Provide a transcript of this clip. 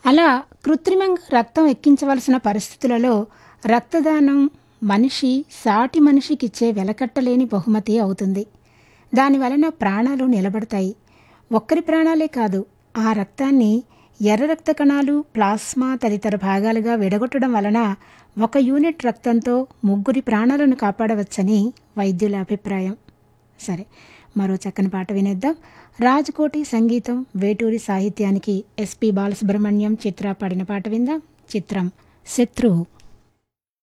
అలా కృత్రిమంగా రక్తం ఎక్కించవలసిన పరిస్థితులలో రక్తదానం మనిషి సాటి మనిషికిచ్చే వెలకట్టలేని బహుమతి అవుతుంది. దానివలన ప్రాణాలు నిలబడతాయి. ఒక్కరి ప్రాణాలే కాదు, ఆ రక్తాన్ని ఎర్ర రక్త కణాలు, ప్లాస్మా తదితర భాగాలుగా విడగొట్టడం వలన 1 యూనిట్ రక్తంతో 3 ప్రాణాలను కాపాడవచ్చని వైద్యుల అభిప్రాయం. సరే, మరో చక్కని పాట వినేద్దాం. రాజ్కోటి సంగీతం, వేటూరి సాహిత్యానికి ఎస్పి బాలసుబ్రహ్మణ్యం, చిత్ర పాడిన పాట విందాం. చిత్రం శత్రువు.